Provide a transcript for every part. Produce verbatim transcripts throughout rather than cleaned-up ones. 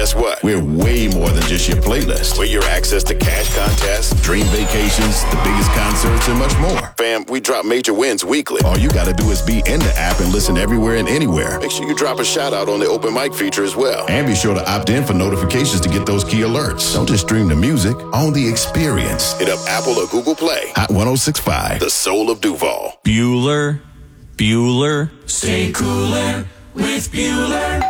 Guess what? We're way more than just your playlist. We're your access to cash contests, dream vacations, the biggest concerts, and much more. Fam, we drop major wins weekly. All you gotta do is be in the app and listen everywhere and anywhere. Make sure you drop a shout out on the open mic feature as well. And be sure to opt in for notifications to get those key alerts. Don't just stream the music, own the experience. Hit up Apple or Google Play. Hot one oh six point five. The soul of Duval. Bueller, Bueller. Stay cooler with Bueller.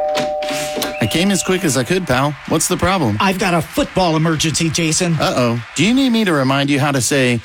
I came as quick as I could, pal. What's the problem? I've got a football emergency, Jason. Uh-oh. Do you need me to remind you how to say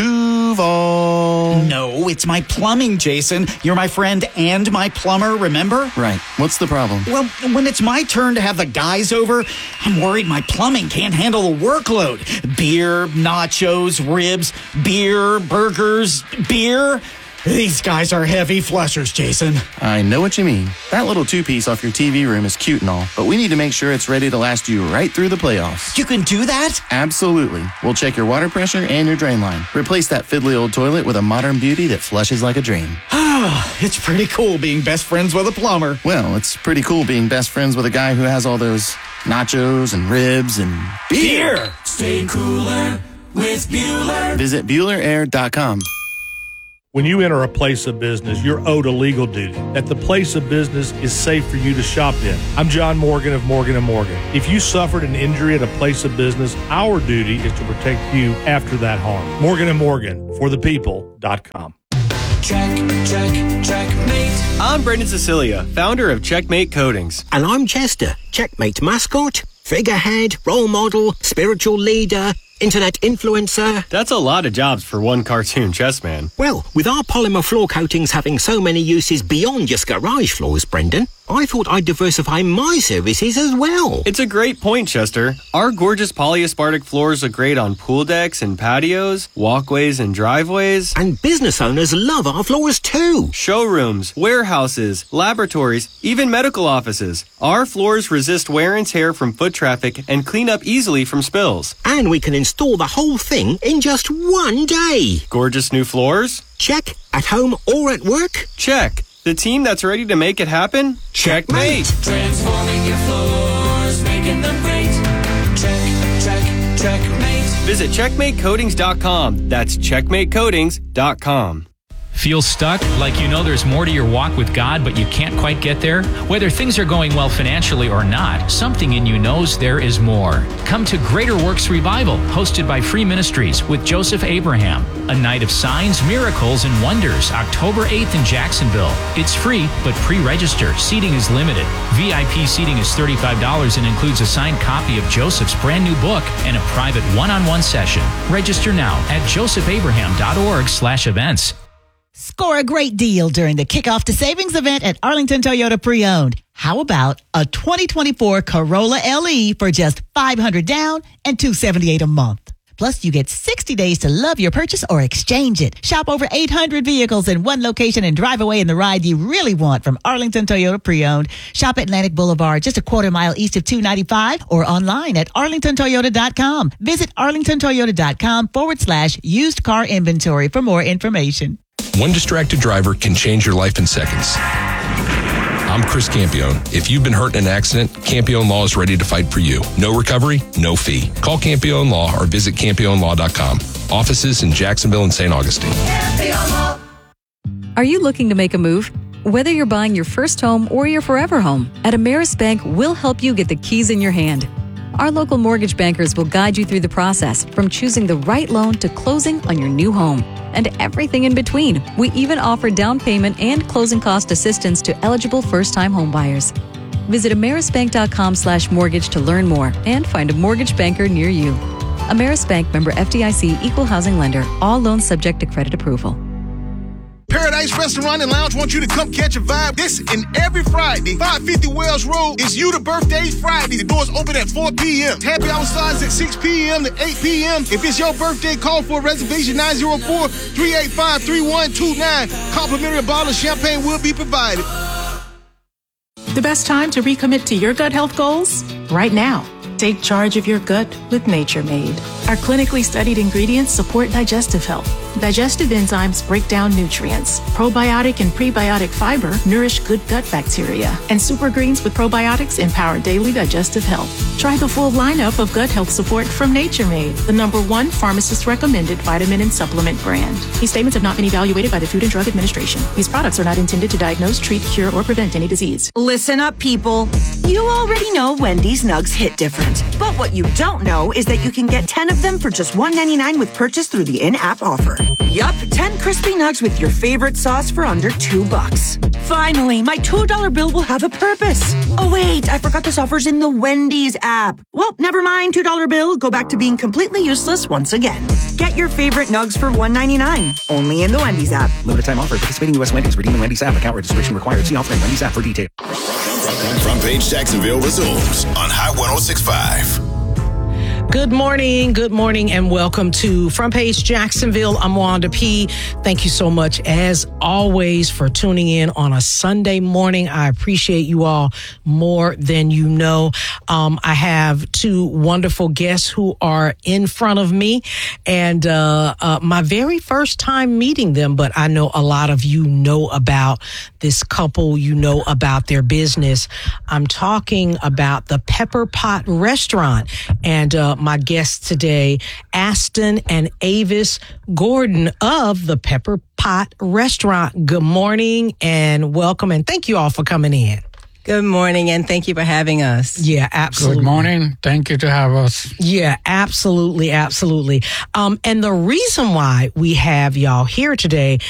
Duval? No, it's my plumbing, Jason. You're my friend and my plumber, remember? Right. What's the problem? Well, when it's my turn to have the guys over, I'm worried my plumbing can't handle the workload. Beer, nachos, ribs, beer, burgers, beer. These guys are heavy flushers, Jason. I know what you mean. That little two-piece off your T V room is cute and all, but we need to make sure it's ready to last you right through the playoffs. You can do that? Absolutely. We'll check your water pressure and your drain line. Replace that fiddly old toilet with a modern beauty that flushes like a dream. It's pretty cool being best friends with a plumber. Well, it's pretty cool being best friends with a guy who has all those nachos and ribs and beer. beer. Stay cooler with Bueller. Visit Bueller Air dot com. When you enter a place of business, you're owed a legal duty, that the place of business is safe for you to shop in. I'm John Morgan of Morgan and Morgan. If you suffered an injury at a place of business, our duty is to protect you after that harm. Morgan and Morgan, for the people dot com. Check, check, checkmate. I'm Brendan Cecilia, founder of Checkmate Coatings. And I'm Chester, Checkmate mascot, figurehead, role model, spiritual leader, internet influencer. That's a lot of jobs for one cartoon chess man. Well, with our polymer floor coatings having so many uses beyond just garage floors, Brendan, I thought I'd diversify my services as well. It's a great point, Chester. Our gorgeous polyaspartic floors look great on pool decks and patios, walkways and driveways. And business owners love our floors too. Showrooms, warehouses, laboratories, even medical offices. Our floors resist wear and tear from foot traffic and clean up easily from spills. And we can install the whole thing in just one day. Gorgeous new floors? Check. At home or at work? Check. The team that's ready to make it happen? Checkmate! Transforming your floors, making them great. Check, check, checkmate. Visit checkmate coatings dot com. That's checkmate coatings dot com. Feel stuck? Like you know there's more to your walk with God, but you can't quite get there? Whether things are going well financially or not, something in you knows there is more. Come to Greater Works Revival, hosted by Free Ministries with Joseph Abraham. A night of signs, miracles, and wonders, October eighth in Jacksonville. It's free, but pre-register. Seating is limited. V I P seating is thirty-five dollars and includes a signed copy of Joseph's brand new book and a private one-on-one session. Register now at josephabraham.org slash events. Score a great deal during the Kickoff to Savings event at Arlington Toyota Pre-Owned. How about a twenty twenty-four Corolla L E for just five hundred dollars down and two hundred seventy-eight dollars a month? Plus, you get sixty days to love your purchase or exchange it. Shop over eight hundred vehicles in one location and drive away in the ride you really want from Arlington Toyota Pre-Owned. Shop at Atlantic Boulevard, just a quarter mile east of two ninety-five, or online at arlington toyota dot com. Visit arlington toyota dot com forward slash used car inventory for more information. One distracted driver can change your life in seconds. I'm Chris Campione. If you've been hurt in an accident, Campione Law is ready to fight for you. No recovery, no fee. Call Campione Law or visit campione law dot com. Offices in Jacksonville and Saint Augustine. Are you looking to make a move? Whether you're buying your first home or your forever home, at Ameris Bank, we'll help you get the keys in your hand. Our local mortgage bankers will guide you through the process, from choosing the right loan to closing on your new home, and everything in between. We even offer down payment and closing cost assistance to eligible first-time homebuyers. Visit amerisbank.com slash mortgage to learn more and find a mortgage banker near you. Ameris Bank, member F D I C, equal housing lender. All loans subject to credit approval. Paradise Restaurant and Lounge wants you to come catch a vibe this and every Friday. five fifty Wells Road is You the Birthday Friday. The doors open at four p.m. Happy hour starts at six p.m. to eight p.m. If it's your birthday, call for a reservation nine oh four, three eight five, three one two nine. Complimentary bottle of champagne will be provided. The best time to recommit to your gut health goals? Right now. Take charge of your gut with Nature Made. Our clinically studied ingredients support digestive health. Digestive enzymes break down nutrients. Probiotic and prebiotic fiber nourish good gut bacteria. And super greens with probiotics empower daily digestive health. Try the full lineup of gut health support from Nature Made, the number one pharmacist-recommended vitamin and supplement brand. These statements have not been evaluated by the Food and Drug Administration. These products are not intended to diagnose, treat, cure, or prevent any disease. Listen up, people. You already know Wendy's nugs hit different. But what you don't know is that you can get ten of them for just one ninety-nine with purchase through the in-app offer. Yup, ten crispy nugs with your favorite sauce for under two bucks. Finally, my two dollar bill will have a purpose. Oh wait, I forgot this offer's in the Wendy's app. Well, never mind, two dollar bill. Go back to being completely useless once again. Get your favorite nugs for one ninety-nine. Only in the Wendy's app. Limited time offer. Participating U S Wendy's. Redeem the Wendy's app. Account registration required. See offering Wendy's app for details. Front Page Jacksonville resumes on High one oh six point five. Good morning, good morning, and welcome to Front Page Jacksonville. I'm Wanda P. Thank you so much, as always, for tuning in on a Sunday morning. I appreciate you all more than you know. Um, I have two wonderful guests who are in front of me, and uh, uh, my very first time meeting them, but I know a lot of you know about this couple, you know about their business. I'm talking about the Pepper Pot Restaurant, and uh, my guests today, Aston and Avis Gordon of the Pepper Pot Restaurant. Good morning and welcome, and thank you all for coming in. Good morning, and thank you for having us. Yeah, absolutely. Good morning. Thank you to have us. Yeah, absolutely, absolutely. Um, and the reason why we have y'all here today,